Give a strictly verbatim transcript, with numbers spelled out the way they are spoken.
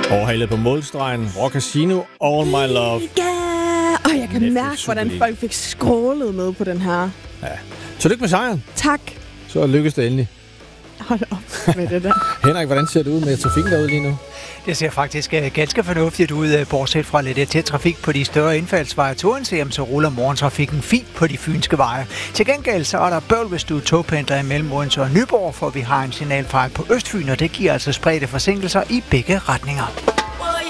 Overhalet på målstregen. Rock Casino, All My Love. Ja, og jeg kan Næste mærke, hvordan folk fik skrålet med på den her. Ja. Tillykke med sejren. Tak. Så lykkes det endelig. Hold op med det der. Henrik, hvordan ser det ud med trafikken derude lige nu? Det ser faktisk uh, ganske fornuftigt ud, uh, bortset fra lidt tæt trafik på de større indfaldsveje til Odense, så ruller morgentrafikken fint på de fynske veje. Til gengæld så er der bøvl, hvis du er togpendler imellem Odense og Nyborg, for vi har en signalfejl på Østfyn, og det giver altså spredte forsinkelser i begge retninger.